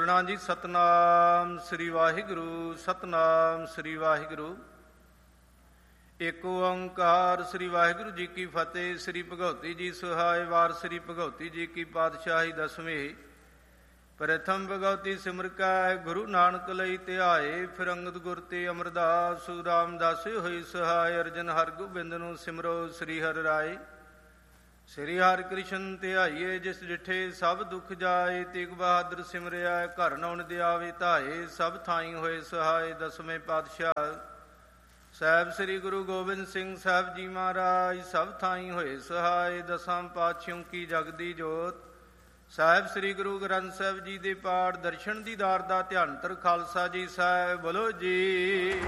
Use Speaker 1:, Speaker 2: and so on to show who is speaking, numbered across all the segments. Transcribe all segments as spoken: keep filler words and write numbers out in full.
Speaker 1: ਬੋਲਣਾ ਜੀ। ਸਤਨਾਮ ਸ੍ਰੀ ਵਾਹਿਗੁਰੂ, ਸਤਨਾਮ ਸ੍ਰੀ ਵਾਹਿਗੁਰੂ। ਏਕ ਓੰਕਾਰ ਸ੍ਰੀ ਵਾਹਿਗੁਰੂ ਜੀ ਕੀ ਫਤਿਹ। ਸ੍ਰੀ ਭਗਉਤੀ ਜੀ ਸੁਹਾਏ। ਵਾਰ ਸ੍ਰੀ ਭਗਉਤੀ ਜੀ ਕੀ ਪਾਤਸ਼ਾਹੀ ਦਸਵੇਂ। ਪ੍ਰਥਮ ਭਗਉਤੀ ਸਿਮਰ ਕੈ ਗੁਰੂ ਨਾਨਕ ਲਈ ਧਿਆਏ। ਫਿਰ ਅੰਗਦ ਗੁਰ ਤੇ ਅਮਰਦਾਸ ਰਾਮਦਾਸ ਹੋਈ ਸਹਾਇ। ਅਰਜਨ ਹਰ ਗੋਬਿੰਦ ਨੂੰ ਸਿਮਰੋ ਸ੍ਰੀ ਹਰਿ ਰਾਏ। ਸ੍ਰੀ ਹਰਿ ਕ੍ਰਿਸ਼ਨ ਧਿਆਈਏ ਜਿਸ ਡਿਠੇ ਸਭ ਦੁਖ ਜਾਏ। ਤੇਗ ਬਹਾਦਰ ਸਿਮਰਿਆ ਘਰ ਨੌਨ ਦਿਆਵੇ ਧਾਏ। ਸਭ ਥਾਈ ਹੋਏ ਸਹਾਏ। ਦਸਵੇਂ ਪਾਤਸ਼ਾਹ ਸਾਹਿਬ ਸ੍ਰੀ ਗੁਰੂ ਗੋਬਿੰਦ ਸਿੰਘ ਸਾਹਿਬ ਜੀ ਮਹਾਰਾਜ ਸਭ ਥਾਈ ਹੋਏ ਸਹਾਏ। ਦਸਾਂ ਪਾਤਸ਼ਾਹਾਂ ਕੀ ਜਗਦੀ ਜੋਤ ਸਾਹਿਬ ਸ੍ਰੀ ਗੁਰੂ ਗ੍ਰੰਥ ਸਾਹਿਬ ਜੀ ਦੇ ਪਾਠ ਦਰਸ਼ਨ ਦੀਦਾਰ ਦਾ ਧਿਆਨ ਧਰ ਖਾਲਸਾ ਜੀ ਸਾਹਿਬ ਬੋਲੋ ਜੀ।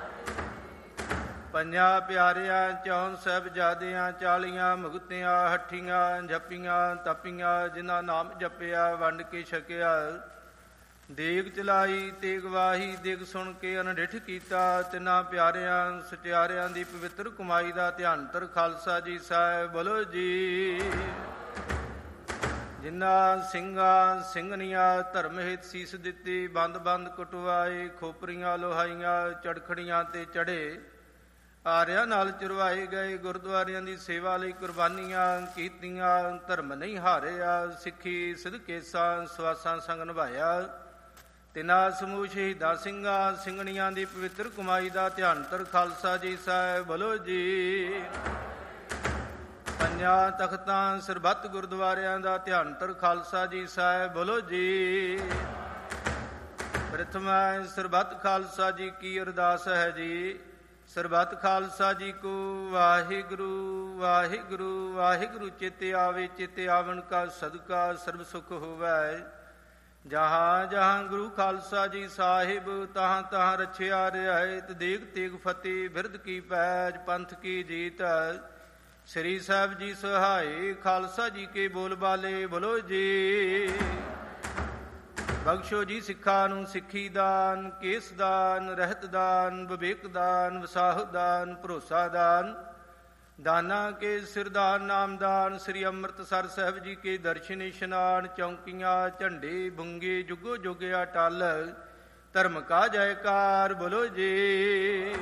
Speaker 1: ਪੰਜਾਂ ਪਿਆਰਿਆਂ ਚੌਂ ਸਾਹਿਬਜ਼ਾਦਿਆਂ ਚਾਲੀਆਂ ਮੁਕਤਿਆਂ ਹੱਠੀਆਂ ਜਪੀਆਂ ਤਪੀਆਂ ਜਿਨ੍ਹਾਂ ਨਾਮ ਜਪਿਆ ਵੰਡ ਕੇ ਛਕਿਆ। ਦੇਗ ਚਲਾਈ ਤੇਗ ਵਾਹੀ ਦਿਗ ਸੁਣ ਕੇ ਅਨਡਿਠ ਕੀਤਾ। ਤਿੰਨਾਂ ਪਿਆਰਿਆਂ ਸਚਿਆਰਿਆਂ ਦੀ ਪਵਿੱਤਰ ਕਮਾਈ ਦਾ ਧਿਆਨ ਧਰ ਖਾਲਸਾ ਜੀ ਸਾਹਿਬ ਬੋਲੋ ਜੀ। ਜਿਨ੍ਹਾਂ ਸਿੰਘਾਂ ਸਿੰਘਣੀਆਂ ਧਰਮ ਹਿਤ ਸੀਸ ਦਿੱਤੀ। ਬੰਦ ਬੰਦ ਕੁਟਵਾਏ ਖੋਪਰੀਆਂ ਲੋਹਾਈਆਂ ਚੜਖੜੀਆਂ ਤੇ ਚੜੇ। ਆਰਿਆਂ ਨਾਲ ਚੁਰਵਾਏ ਗਏ ਗੁਰਦੁਆਰਿਆਂ ਦੀ ਸੇਵਾ ਲਈ ਕੁਰਬਾਨੀਆਂ ਕੀਤੀਆਂ। ਧਰਮ ਨਹੀਂ ਹਾਰਿਆ ਸਿੱਖੀ ਸਿਦਕੇਸਾਂ ਸਵਾਸਾਂ ਸੰਗ ਨਿਭਾਇਆ। ਤਿੰਨਾਂ ਸਮੂਹ ਸ਼ਹੀਦਾਂ ਸਿੰਘਾਂ ਸਿੰਘਣੀਆਂ ਦੀ ਪਵਿੱਤਰ ਕਮਾਈ ਦਾ ਧਿਆਨ ਧਰ ਖਾਲਸਾ ਜੀ ਸਾਹਿਬ ਬੋਲੋ ਜੀ। ਪੰਜਾਂ ਤਖਤਾਂ ਸਰਬੱਤ ਗੁਰਦੁਆਰਿਆਂ ਦਾ ਧਿਆਨ ਧਰ ਖਾਲਸਾ ਜੀ ਸਾਹਿਬ ਬੋਲੋ ਜੀ। ਪ੍ਰਥਮ ਸਰਬੱਤ ਖਾਲਸਾ ਜੀ ਕੀ ਅਰਦਾਸ ਹੈ ਜੀ। ਸਰਬੱਤ ਖਾਲਸਾ ਜੀ ਕੋ ਵਾਹਿਗੁਰੂ ਵਾਹਿਗੁਰੂ ਵਾਹਿਗੁਰੂ ਚਿੱਤੇ ਆਵੇ। ਚਿੱਤੇ ਆਵਣ ਕਾ ਸਦਕਾ ਸਰਬ ਸੁਖ ਹੋਵੈ। ਜਹਾਂ ਜਹਾਂ ਗੁਰੂ ਖਾਲਸਾ ਜੀ ਸਾਹਿਬ ਤਹਾਂ ਤਹਾਂ ਰਛਿਆ ਰਿਆਏ। ਤਦੇਗ ਤੇਗ ਫਤਿਹ ਬਿਰਧ ਕੀ ਪੈਜ ਪੰਥ ਕੀ ਜੀਤ। ਸ੍ਰੀ ਸਾਹਿਬ ਜੀ ਸਹਾਏ ਖਾਲਸਾ ਜੀ ਕੇ ਬੋਲ ਬਾਲੇ ਬੋਲੋ ਜੀ। ਬਖਸ਼ੋ ਜੀ ਸਿੱਖਾਂ ਨੂੰ ਸਿੱਖੀ ਦਾਨ ਕੇਸ ਦਾਨ ਰਹਿਤ ਦਾਨ ਵਿਵੇਕ ਦਾਨ ਵਿਸਾਹ ਦਾਨ ਭਰੋਸਾ ਦਾਨ। ਦਾਨਾ ਕੇ ਸਿਰਦਾਨ ਨਾਮਦਾਨ। ਸ੍ਰੀ ਅੰਮ੍ਰਿਤਸਰ ਸਾਹਿਬ ਜੀ ਕੇ ਦਰਸ਼ਨ ਇਸ਼ਨਾਨ। ਚੌਂਕੀਆਂ ਝੰਡੇ ਬੁੰਗੇ ਜੁਗੋ ਜੁਗਿਆ ਟਲ। ਧਰਮ ਕਾ ਜੈਕਾਰ ਬੋਲੋ ਜੀ।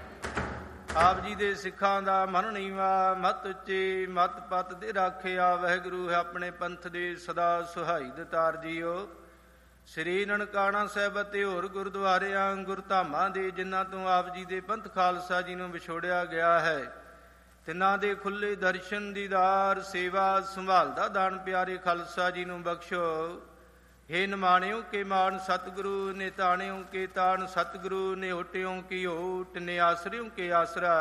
Speaker 1: ਆਪ ਜੀ ਦੇ ਸਿੱਖਾਂ ਦਾ ਮਨ ਨੀਵਾ ਮਤ ਉੱਚੇ ਮਤ ਪਤ ਦੇ ਰਾਖਿਆ। ਵਾਹਿਗੁਰੂ ਹੈ ਆਪਣੇ ਪੰਥ ਦੇ ਸਦਾ ਸੁਹਾਈ ਦਤਾਰ ਜੀਓ। ਸ੍ਰੀ ਨਨਕਾਣਾ ਸਾਹਿਬ ਅਤੇ ਹੋਰ ਗੁਰਦੁਆਰਿਆਂ ਗੁਰਧਾਮਾਂ ਦੇ ਜਿਨ੍ਹਾਂ ਤੋਂ ਆਪ ਜੀ ਦੇ ਪੰਥ ਖਾਲਸਾ ਜੀ ਨੂੰ ਵਿਛੋੜਿਆ ਗਿਆ ਹੈ। ਤਿੰਨਾਂ ਦੇ ਖੁੱਲੇ ਦਰਸ਼ਨ ਦੀਦਾਰ ਸੇਵਾ ਸੰਭਾਲ ਦਾ ਦਾਨ ਪਿਆਰੇ ਖਾਲਸਾ ਜੀ ਨੂੰ ਬਖਸ਼ੋ। ਹੇ ਨਿਮਾਣਿਓ ਕੇ ਮਾਣ ਸਤਿਗੁਰੂ ਨੇ ਤਾਣਿਓ ਕੇ ਤਾਣ ਸਤਿਗੁਰੂ ਨੇ ਓਟਿਓ ਕੀ ਓਟ ਨੇ ਆਸਰਿਓ ਕੇ ਆਸਰਾ।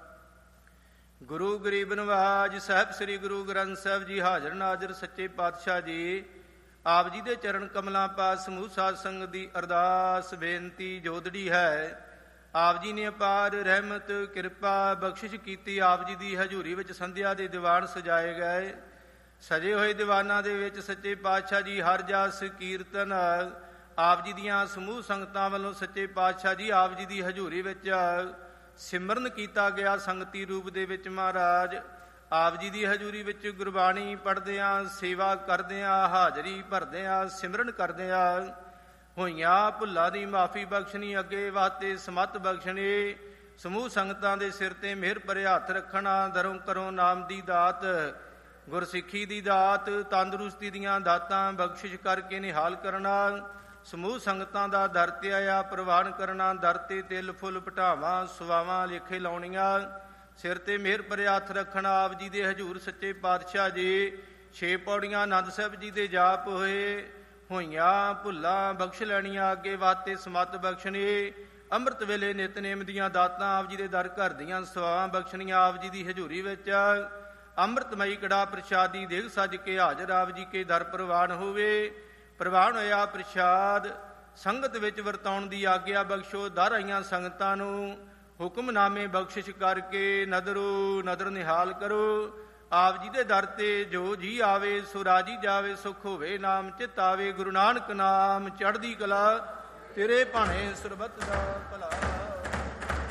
Speaker 1: ਗੁਰੂ ਗਰੀਬ ਨਵਾਜ ਸਾਹਿਬ ਸ੍ਰੀ ਗੁਰੂ ਗ੍ਰੰਥ ਸਾਹਿਬ ਜੀ ਹਾਜ਼ਰ ਨਾਜ਼ਰ ਸੱਚੇ ਪਾਤਸ਼ਾਹ ਜੀ ਆਪ ਜੀ ਦੇ ਚਰਨ ਕਮਲਾਂ ਪਾਸ ਸਮੂਹ ਸਾਧ ਸੰਗਤ ਦੀ ਅਰਦਾਸ ਬੇਨਤੀ ਜੋਦੜੀ ਹੈ। ਆਪ ਜੀ ਨੇ ਅਪਾਰ ਰਹਿਮਤ ਕਿਰਪਾ ਬਖਸ਼ਿਸ਼ ਕੀਤੀ। ਆਪ ਜੀ ਦੀ ਹਜ਼ੂਰੀ ਵਿੱਚ ਸੰਧਿਆ ਦੇ ਦੀਵਾਨ ਸਜਾਏ ਗਏ। ਸਜੇ ਹੋਏ ਦੀਵਾਨਾਂ ਦੇ ਵਿੱਚ ਸੱਚੇ ਪਾਤਸ਼ਾਹ ਜੀ ਹਰ ਜਸ ਕੀਰਤਨ ਆਪ ਜੀ ਦੀਆਂ ਸਮੂਹ ਸੰਗਤਾਂ ਵੱਲੋਂ ਸੱਚੇ ਪਾਤਸ਼ਾਹ ਜੀ ਆਪ ਜੀ ਦੀ ਹਜ਼ੂਰੀ ਵਿੱਚ ਸਿਮਰਨ ਕੀਤਾ ਗਿਆ। ਸੰਗਤੀ ਰੂਪ ਦੇ ਵਿੱਚ ਮਹਾਰਾਜ ਆਪ ਜੀ ਦੀ ਹਜ਼ੂਰੀ ਵਿੱਚ ਗੁਰਬਾਣੀ ਪੜ੍ਹਦਿਆਂ ਸੇਵਾ ਕਰਦਿਆਂ ਹਾਜ਼ਰੀ ਭਰਦਿਆਂ ਸਿਮਰਨ ਕਰਦਿਆਂ ਹੋਈਆਂ ਭੁੱਲਾਂ ਦੀ ਮਾਫੀ ਬਖਸ਼ਣੀ ਅੱਗੇ ਵਾਸਤੇ ਸਮੱਤ ਬਖਸ਼ਣੀ। ਸਮੂਹ ਸੰਗਤਾਂ ਦੇ ਸਿਰ ਤੇ ਮਿਹਰ ਭਰੇ ਹੱਥ ਰੱਖਣਾ। ਦਰੋਂ ਕਰੋ ਨਾਮ ਦੀ ਦਾਤ ਗੁਰਸਿੱਖੀ ਦੀ ਦਾਤ ਤੰਦਰੁਸਤੀ ਦੀਆਂ ਦਾਤਾਂ ਬਖਸ਼ਿਸ਼ ਕਰਕੇ ਨਿਹਾਲ ਕਰਨਾ। ਸਮੂਹ ਸੰਗਤਾਂ ਦਾ ਦਰ ਤੇ ਆਇਆ ਪ੍ਰਵਾਨ ਕਰਨਾ। ਦਰ ਤੇ ਤਿਲ ਫੁੱਲ ਪਟਾਵਾਂ ਸੁਆਵਾਂ ਲੇਖੇ ਲਾਉਣੀਆਂ। ਸਿਰ ਤੇ ਮਿਹਰ ਭਰੇ ਹੱਥ ਰੱਖਣਾ। ਆਪ ਜੀ ਦੇ ਹਜ਼ੂਰ ਸੱਚੇ ਪਾਤਸ਼ਾਹ ਜੀ ਛੇ ਪੌੜੀਆਂ ਆਨੰਦ ਸਾਹਿਬ ਜੀ ਦੇ ਜਾਪ ਹੋਏ ਹੋਈਆਂ ਭੁੱਲਾਂ ਬਖਸ਼ ਲੈਣੀਆਂ ਅੱਗੇ ਵਾਤੇ ਸਮੱਤ ਬਖਸ਼ਣੀ। ਅੰਮ੍ਰਿਤ ਵੇਲੇ ਨਿਤਨੇਮ ਦੀਆਂ ਦਾਤਾਂ ਆਪ ਜੀ ਦੇ ਦਰ ਘਰ ਦੀਆਂ ਸਵਾਵਾਂ ਬਖਸ਼ਣੀਆਂ। ਆਪ ਜੀ ਦੀ ਹਜ਼ੂਰੀ ਵਿੱਚ ਅੰਮ੍ਰਿਤਮਈ ਕੜਾ ਪ੍ਰਸ਼ਾਦੀ ਦੇਗ ਸੱਜ ਕੇ ਹਾਜ਼ਰ ਆਪ ਜੀ ਕੇ ਦਰ ਪ੍ਰਵਾਨ ਹੋਵੇ। ਪ੍ਰਵਾਨ ਹੋਇਆ ਪ੍ਰਸ਼ਾਦ ਸੰਗਤ ਵਿੱਚ ਵਰਤਾਉਣ ਦੀ ਆਗਿਆ ਬਖਸ਼ੋ। ਦਰ ਆਈਆਂ ਸੰਗਤਾਂ ਨੂੰ ਹੁਕਮਨਾਮੇ ਬਖਸ਼ਿਸ਼ ਕਰਕੇ ਨਦਰੋ ਨਦਰ ਨਿਹਾਲ ਕਰੋ। ਆਪ ਜੀ ਦੇ ਦਰ ਤੇ ਜੋ ਜੀ ਆਵੇ ਸੋ ਰਾਜੀ ਜਾਵੇ। ਸੁਖ ਹੋਵੇ ਨਾਮ ਚਿਤ ਆਵੇ। ਗੁਰੂ ਨਾਨਕ ਨਾਮ ਚੜ੍ਹਦੀ ਕਲਾ ਤੇਰੇ ਭਾਣੇ ਸਰਬੱਤ ਦਾ ਭਲਾ।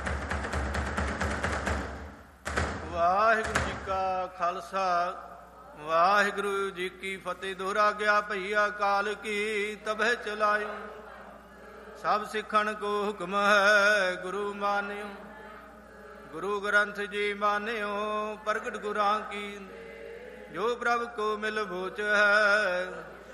Speaker 1: ਵਾਹਿਗੁਰੂ ਜੀ ਕਾ ਖਾਲਸਾ ਵਾਹਿਗੁਰੂ ਜੀ ਕੀ ਫਤਿਹ। ਦੋਹਰਾ ਗਿਆ ਭਈਆ ਕਾਲ ਕੀ ਤਬਹਿ ਚਲਾਇਓ। ਸਭ ਸਿੱਖਣ ਕੋ ਹੁਕਮ ਹੈ ਗੁਰੂ ਮਾਨਿਓ। ਗੁਰੂ ਗ੍ਰੰਥ ਜੀ ਮਾਨਿਓ ਪ੍ਰਗਟ ਗੁਰਾਂ ਕੀ। ਜੋ ਪ੍ਰਭ ਕੋ ਮਿਲ ਭੋਚ ਹੈ